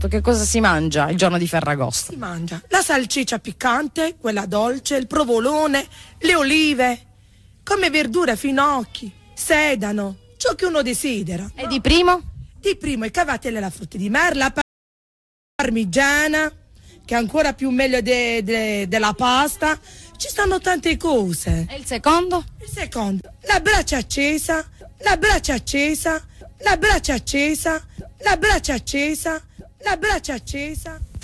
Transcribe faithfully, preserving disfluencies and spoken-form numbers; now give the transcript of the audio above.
Certo, che cosa si mangia il giorno di Ferragosto? Si mangia la salsiccia piccante, quella dolce, il provolone, le olive, come verdure, finocchi, sedano, ciò che uno desidera. E di primo? Di primo i cavatelle alla frutta di mare, la parmigiana, che è ancora più meglio de, de, della pasta. Ci stanno tante cose. E il secondo? Il secondo, la brace accesa, la brace accesa, la brace accesa, la brace accesa, la brace accesa.